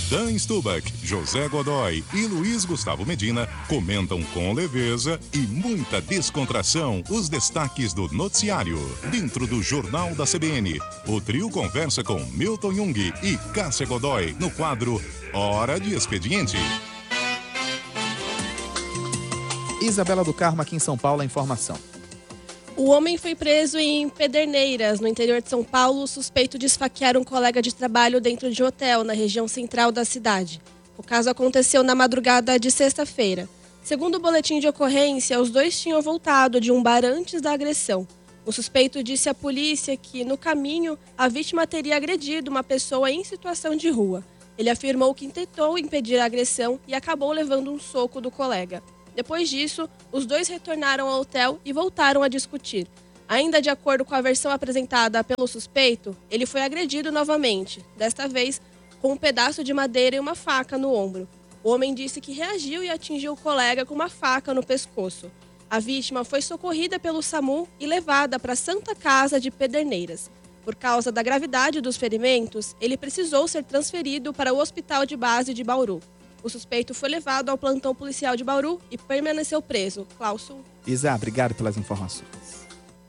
Dan Stubach, José Godoy e Luiz Gustavo Medina comentam com leveza e muita descontração os destaques do noticiário. Dentro do Jornal da CBN, o trio conversa com Milton Jung e Cássia Godoy no quadro Hora de Expediente. Isabela do Carmo, aqui em São Paulo, a informação. O homem foi preso em Pederneiras, no interior de São Paulo, suspeito de esfaquear um colega de trabalho dentro de um hotel, na região central da cidade. O caso aconteceu na madrugada de sexta-feira. Segundo o boletim de ocorrência, os dois tinham voltado de um bar antes da agressão. O suspeito disse à polícia que, no caminho, a vítima teria agredido uma pessoa em situação de rua. Ele afirmou que tentou impedir a agressão e acabou levando um soco do colega. Depois disso, os dois retornaram ao hotel e voltaram a discutir. Ainda de acordo com a versão apresentada pelo suspeito, ele foi agredido novamente, desta vez com um pedaço de madeira e uma faca no ombro. O homem disse que reagiu e atingiu o colega com uma faca no pescoço. A vítima foi socorrida pelo SAMU e levada para a Santa Casa de Pederneiras. Por causa da gravidade dos ferimentos, ele precisou ser transferido para o Hospital de Base de Bauru. O suspeito foi levado ao plantão policial de Bauru e permaneceu preso. Cláudio. Isa, obrigado pelas informações.